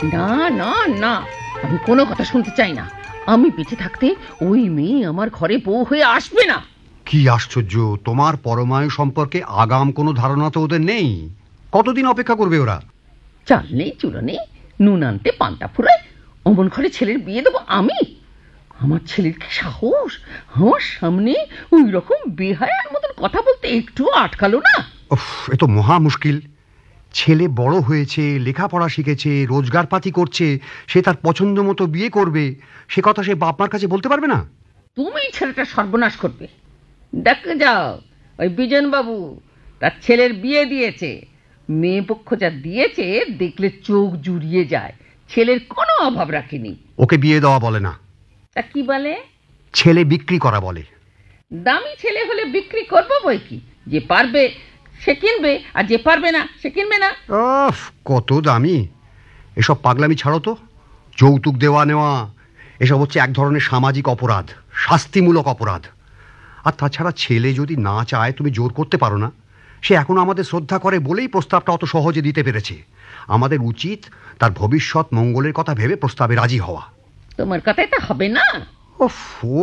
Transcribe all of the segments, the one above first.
না না না, আমি কোনো কথা শুনতে চাই না। আমি বেঁচে থাকতে ওই মেয়ে আমার ঘরে বউ হয়ে আসবে না। কি আশ্চর্য, তোমার পরমায়ু সম্পর্কে আগাম কোনো ধারণা তো ওদের নেই। কতদিন অপেক্ষা করবে ওরা? চাল নেই চুলো নেই, নুন আনতে পান্তা ফুরায়, অমন ঘরে ছেলের বিয়ে দেবো আমি? আমার ছেলের কি সাহস আমার সামনে ওই রকম বেহায়ার মতন কথা বলতে একটু আটকালো না? উফ, এ তো মহা মুশকিল। ছেলে বড় হয়েছে, লেখাপড়া শিখেছে, রোজগারপাতি করছে, সে তার পছন্দ মতো বিয়ে করবে, সে কথা সে বাপ মার কাছে বলতে পারবে না? তুমি ছেলেটা সর্বনাশ করবে। দেখে যাও, ওই বিজন বাবু তার ছেলের বিয়ে দিয়েছে। মেয়ে পক্ষ যা দিয়েছে দেখলে চোখ জুড়িয়ে যায়। ছেলের কোনো অভাব রাখেনি। ওকে বিয়ে দেওয়া বলে না, তা কি বলে? ছেলে বিক্রি করা বলে। দামি ছেলে হলে বিক্রি করবো বই কি, যে পারবে সে কিনবে, আর যে পারবে না সে কিনবে না। উফ, কত দামি! এসব পাগলামি ছাড়ো তো। যৌতুক দেওয়া নেওয়া এসব হচ্ছে এক ধরনের সামাজিক অপরাধ, শাস্তিমূলক অপরাধ। আর তাছাড়া ছেলে যদি না চায় তুমি জোর করতে পারো না। সে এখনো আমাদের শ্রদ্ধা করে বলেই প্রস্তাবটা অত সহজে দিতে পেরেছে। আমাদের উচিত তার ভবিষ্যৎ মঙ্গলের কথা ভেবে প্রস্তাবে রাজি হওয়া। তোমার কথাই তো হবে না। ওফ,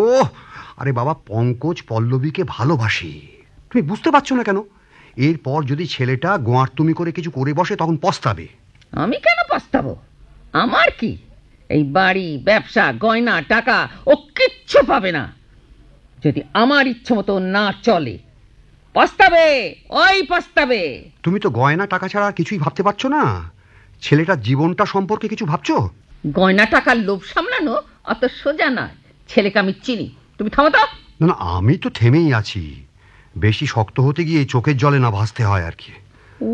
আরে বাবা, পঙ্কজ পল্লবীকে ভালোবাসে, তুমি বুঝতে পারছো না কেন? এরপর যদি ছেলেটা গোয়ার তুমি করে কিছু করে বসে তখন পস্তাবে। আমি কেন পস্তাবো? আমার কি এই বাড়ি, ব্যবসা, গয়না, টাকা ও কিচ্ছু পাবে না যদি আমার ইচ্ছে মতো না চলে। পস্তাবে, ওই পস্তাবে। তুমি তো গয়না টাকা ছাড়া আর কিছুই ভাবতে পারছো না। ছেলেটার জীবনটা সম্পর্কে কিছু ভাবছো? গয়না টাকার লোভ সামলানো অত সোজা নয়। ছেলেকে আমি চিনি। তুমি থামো তো। না না, আমি তো থেমেই আছি। বেশি শক্ত হতে গিয়ে চোখের জলে না ভাসতে হয় আর কি। ও,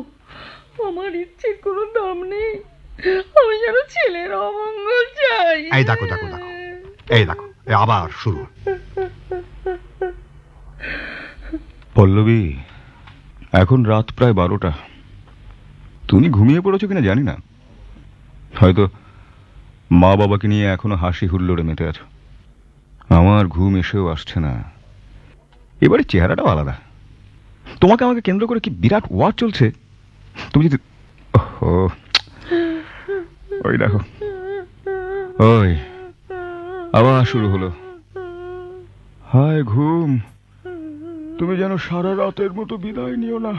আমার ইচ্ছের কোনো দাম নেই। আমি যেন ছেলের অমঙ্গল চাই। এই দেখো দেখো দেখো, এই দেখো, আবার শুরু। পল্লবী, এখন রাত প্রায় 12টা। তুমি ঘুমিয়ে পড়েছো কিনা জানি না, হয়তো মা বাবাকে নিয়ে এখনো হাসি হুল্লোড়ে মেতে আছো। আমার ঘুম এসেও আসছে না। এবারে চেহারাটাও আলাদা। তোমাকে আমাকে কেন্দ্র করে কি বিরাট ওয়ার চলছে। তুমি যদি ওই দেখো, ওই আবার শুরু হলো। হায় ঘুম, তুমি যেন সারা রাতের মতো বিদায় নিও না।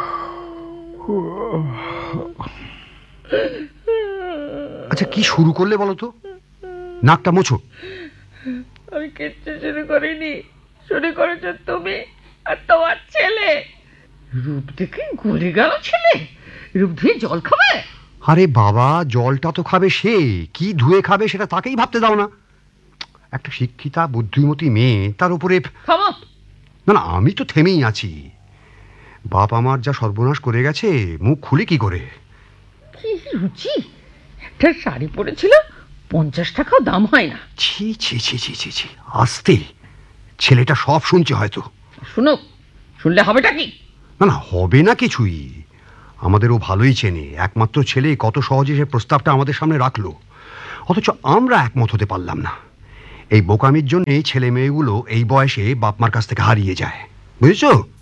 আচ্ছা, কি শুরু করলে বলো তো? নাকটা মোছো। আমি কিচ্ছু শুরু করিনি। শুরু করেছ তুমি আর তোমার ছেলে। রূপ দেখে গলে গেল ছেলে। রূপ ধুয়ে জল খাবে? আরে বাবা, জলটা তো খাবে সে, কি ধুয়ে খাবে সেটা তাকেই ভাবতে দাও না। একটা শিক্ষিতা বুদ্ধিমতী মেয়ে, তার উপরে। থামো। না না, আমি তো থেমেই আছি। বাপ আমার যা সর্বনাশ করে গেছে, মুখ খুলে কি করে? কি রুচি! একটা শাড়ি পরেছিল, 50 টাকাও দাম হয় না। ছি ছি ছি ছি ছি ছি, আস্তে। ছেলেটা সব শুনছে হয়তো। শুনো, শুনলে হবেটা কি? না না, হবে না কিছুই। আমাদেরও ভালোই চেনে, একমাত্র ছেলে, কত সহজে সে প্রস্তাবটা আমাদের সামনে রাখলো, অথচ আমরা একমত হতে পারলাম না। এই বোকামির জন্যে ছেলে মেয়েগুলো এই বয়সে বাপ মার কাছ থেকে হারিয়ে যায়, বুঝেছো?